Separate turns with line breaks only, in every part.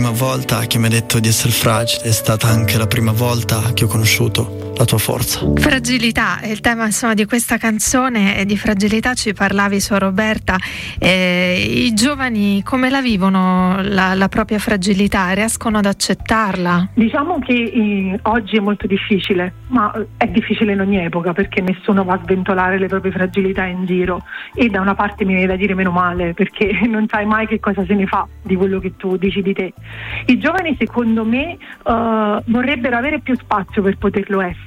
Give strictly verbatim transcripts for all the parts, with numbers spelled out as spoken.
prima volta che mi hai detto di essere fragile, è stata anche la prima volta che ho conosciuto la tua forza.
Fragilità è il tema, insomma, di questa canzone, e di fragilità ci parlavi, Suor Roberta. Eh, i giovani come la vivono la, la propria fragilità? Riescono ad accettarla?
Diciamo che eh, oggi è molto difficile, ma è difficile in ogni epoca, perché nessuno va a sventolare le proprie fragilità in giro, e da una parte mi viene da dire meno male, perché non sai mai che cosa se ne fa di quello che tu dici di te. I giovani, secondo me, uh, vorrebbero avere più spazio per poterlo essere,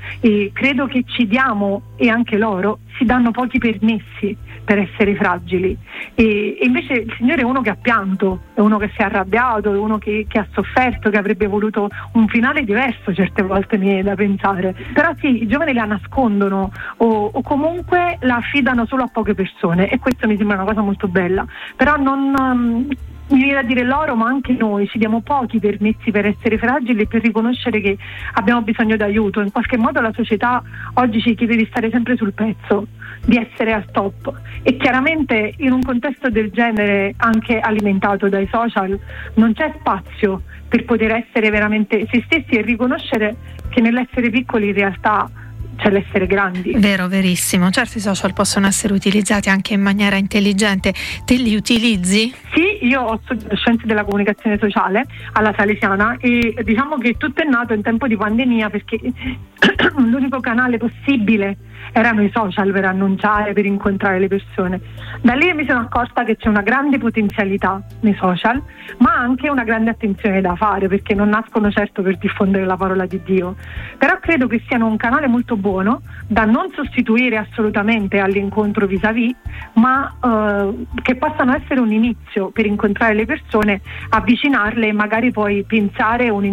e credo che ci diamo, e anche loro si danno pochi permessi per essere fragili, e, e invece il Signore è uno che ha pianto, è uno che si è arrabbiato, è uno che, che ha sofferto, che avrebbe voluto un finale diverso, certe volte mi viene da pensare. Però sì, i giovani la nascondono o, o comunque la affidano solo a poche persone, e questo mi sembra una cosa molto bella. Però non um, mi viene da dire loro, ma anche noi ci diamo pochi permessi per essere fragili e per riconoscere che abbiamo bisogno d'aiuto. In qualche modo la società oggi ci chiede di stare sempre sul pezzo, di essere al top, e chiaramente in un contesto del genere, anche alimentato dai social, non c'è spazio per poter essere veramente se stessi e riconoscere che nell'essere piccoli in realtà c'è l'essere grandi.
Vero, verissimo. Certi social possono essere utilizzati anche in maniera intelligente. Te li utilizzi?
Sì, io ho studiato scienze della comunicazione sociale alla Salesiana, e diciamo che tutto è nato in tempo di pandemia, perché l'unico canale possibile erano i social per annunciare, per incontrare le persone. Da lì mi sono accorta che c'è una grande potenzialità nei social, ma anche una grande attenzione da fare, perché non nascono certo per diffondere la parola di Dio, però credo che siano un canale molto buono da non sostituire assolutamente all'incontro vis-à-vis, ma eh, che possano essere un inizio per incontrare le persone, avvicinarle e magari poi pensare un